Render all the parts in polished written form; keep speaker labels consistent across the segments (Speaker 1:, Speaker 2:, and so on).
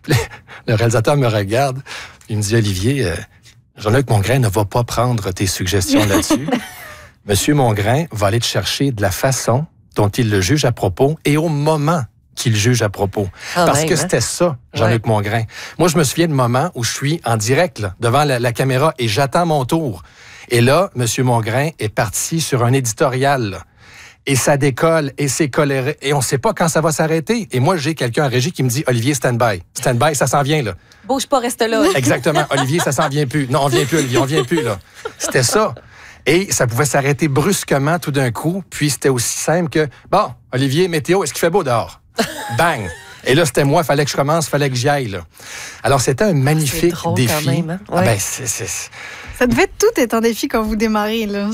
Speaker 1: Puis le réalisateur me regarde, il me dit, Olivier, Jean-Luc Mongrain ne va pas prendre tes suggestions là-dessus. Monsieur Mongrain va aller te chercher de la façon dont il le juge à propos et au moment qu'il juge à propos. Parce que c'était ça, Jean-Luc Mongrain. Moi, je me souviens de moments où je suis en direct là, devant la caméra et j'attends mon tour. Et là, Monsieur Mongrain est parti sur un éditorial. Là. Et ça décolle, et c'est coléré, et on ne sait pas quand ça va s'arrêter. Et moi, j'ai quelqu'un en régie qui me dit, Olivier, stand-by. Stand-by, ça s'en vient, là.
Speaker 2: Bouge pas, reste là.
Speaker 1: Exactement. Olivier, ça s'en vient plus. Non, on vient plus, Olivier, on vient plus, là. C'était ça. Et ça pouvait s'arrêter brusquement tout d'un coup, puis c'était aussi simple que, bon, Olivier, météo, est-ce qu'il fait beau dehors? Bang! Et là, c'était moi, il fallait que je commence, il fallait que j'y aille, là. Alors, c'était un magnifique défi.
Speaker 2: Quand même, hein?
Speaker 1: Ah ben,
Speaker 3: Ça devait tout être un défi quand vous démarrez, là.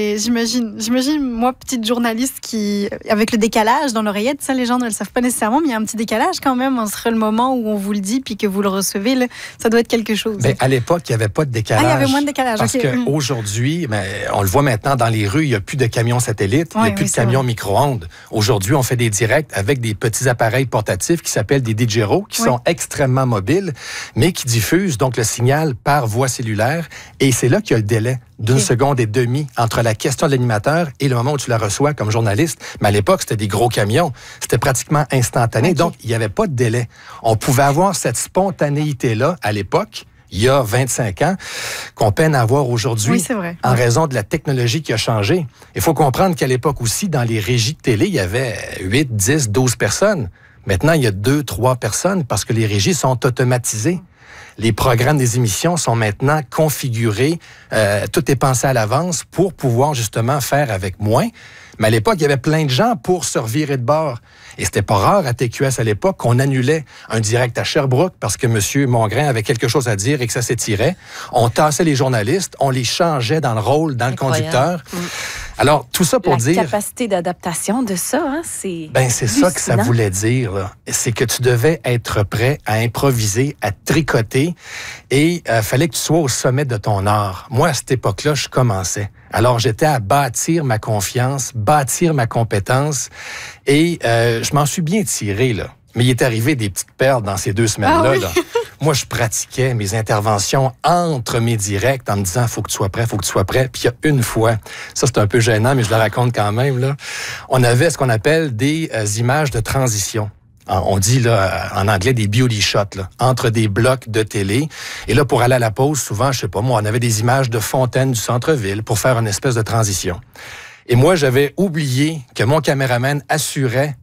Speaker 3: J'imagine, moi, petite journaliste qui, avec le décalage dans l'oreillette, ça, les gens ne le savent pas nécessairement, mais il y a un petit décalage quand même entre le moment où on vous le dit puis que vous le recevez, là. Ça doit être quelque chose.
Speaker 1: Ben, à l'époque, il n'y avait pas de décalage.
Speaker 3: Ah, il y avait moins de décalage.
Speaker 1: Parce qu'aujourd'hui, on le voit maintenant dans les rues, il n'y a plus de camions satellites, il n'y a plus de camions micro-ondes. Aujourd'hui, on fait des directs avec des petits appareils portatifs qui s'appellent des Didgeros, qui sont extrêmement mobiles, mais qui diffusent donc le signal par voie cellulaire. Et c'est là qu'il y a le délai d'une seconde et demie entre la question de l'animateur et le moment où tu la reçois comme journaliste. Mais à l'époque, c'était des gros camions. C'était pratiquement instantané. Donc, il n'y avait pas de délai. On pouvait avoir cette spontanéité-là à l'époque, il y a 25 ans, qu'on peine à avoir aujourd'hui en raison de la technologie qui a changé. Il faut comprendre qu'à l'époque aussi, dans les régies de télé, il y avait 8, 10, 12 personnes. Maintenant, il y a 2, 3 personnes parce que les régies sont automatisées. Les programmes des émissions sont maintenant configurés. Tout est pensé à l'avance pour pouvoir justement faire avec moins. Mais à l'époque, il y avait plein de gens pour se revirer de bord. Et c'était pas rare à TQS à l'époque qu'on annulait un direct à Sherbrooke parce que M. Mongrain avait quelque chose à dire et que ça s'étirait. On tassait les journalistes, on les changeait dans le rôle, dans le conducteur. Alors, tout ça pour dire...
Speaker 2: La capacité d'adaptation de ça, hein, c'est...
Speaker 1: Ben, c'est ça que ça voulait dire, là. C'est que tu devais être prêt à improviser, à tricoter, et fallait que tu sois au sommet de ton art. Moi, à cette époque-là, je commençais. Alors, j'étais à bâtir ma confiance, bâtir ma compétence, et je m'en suis bien tiré, là. Mais il est arrivé des petites perles dans ces 2 semaines-là, là. Moi, je pratiquais mes interventions entre mes directs en me disant « faut que tu sois prêt, faut que tu sois prêt ». Puis il y a une fois, ça c'est un peu gênant, mais je le raconte quand même, là, on avait ce qu'on appelle des images de transition. On dit là en anglais des beauty shots, là, entre des blocs de télé. Et là, pour aller à la pause, souvent, je sais pas moi, on avait des images de fontaines du centre-ville pour faire une espèce de transition. Et moi, j'avais oublié que mon caméraman assurait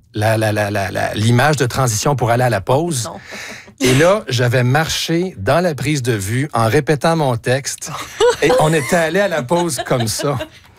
Speaker 1: l'image de transition pour aller à la pause. Non. Et là, j'avais marché dans la prise de vue en répétant mon texte et on était allé à la pause comme ça.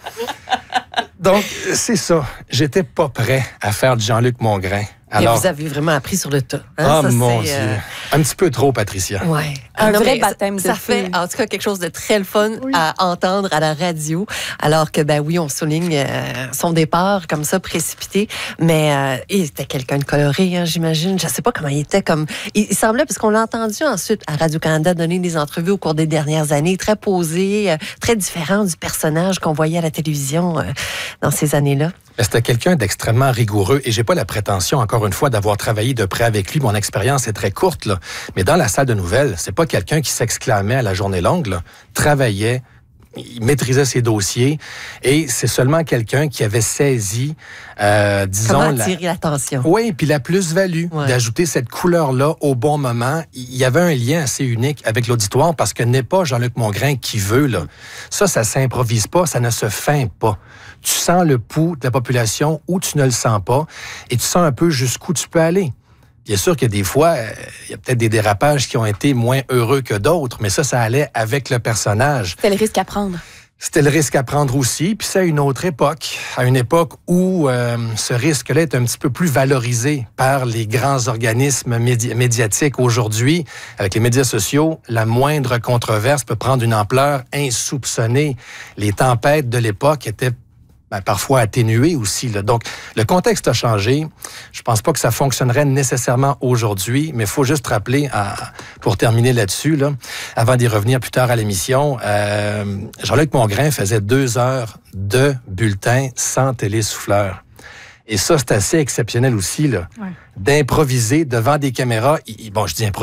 Speaker 1: Donc, c'est ça. J'étais pas prêt à faire du Jean-Luc Mongrain.
Speaker 4: Alors, et vous avez vraiment appris sur le tas.
Speaker 1: Hein? Ah, mon Dieu. Un petit peu trop, Patricia.
Speaker 4: Oui.
Speaker 2: Un vrai baptême de feu.
Speaker 4: Ça fait, en tout cas, quelque chose de très le fun à entendre à la radio. Alors que, ben oui, on souligne son départ comme ça, précipité. Mais il était quelqu'un de coloré, hein, j'imagine. Je ne sais pas comment il était comme... Il semblait, parce qu'on l'a entendu ensuite à Radio-Canada donner des entrevues au cours des dernières années, très posé, très différent du personnage qu'on voyait à la télévision dans ces années-là.
Speaker 1: C'était quelqu'un d'extrêmement rigoureux et j'ai pas la prétention, encore une fois, d'avoir travaillé de près avec lui. Mon expérience est très courte, là. Mais dans la salle de nouvelles, c'est pas quelqu'un qui s'exclamait à la journée longue, là. Travaillait, il maîtrisait ses dossiers et c'est seulement quelqu'un qui avait saisi, disons...
Speaker 4: Comment attirer l'attention.
Speaker 1: Oui, puis la plus-value d'ajouter cette couleur-là au bon moment. Il y avait un lien assez unique avec l'auditoire parce que n'est pas Jean-Luc Mongrain qui veut, là. Ça s'improvise pas, ça ne se feint pas. Tu sens le pouls de la population ou tu ne le sens pas et tu sens un peu jusqu'où tu peux aller. Bien sûr que des fois, il y a peut-être des dérapages qui ont été moins heureux que d'autres, mais ça allait avec le personnage.
Speaker 2: C'était le risque à prendre.
Speaker 1: C'était le risque à prendre aussi, puis c'est à une autre époque, où ce risque-là est un petit peu plus valorisé par les grands organismes médiatiques aujourd'hui. Avec les médias sociaux, la moindre controverse peut prendre une ampleur insoupçonnée. Les tempêtes de l'époque étaient parfois atténué aussi, là. Donc, le contexte a changé. Je pense pas que ça fonctionnerait nécessairement aujourd'hui, mais il faut juste rappeler, pour terminer là-dessus, là, avant d'y revenir plus tard à l'émission, Jean-Luc Mongrain faisait 2 heures de bulletin sans télésouffleur. Et ça, c'est assez exceptionnel aussi, là, d'improviser devant des caméras. Bon, je dis improviser.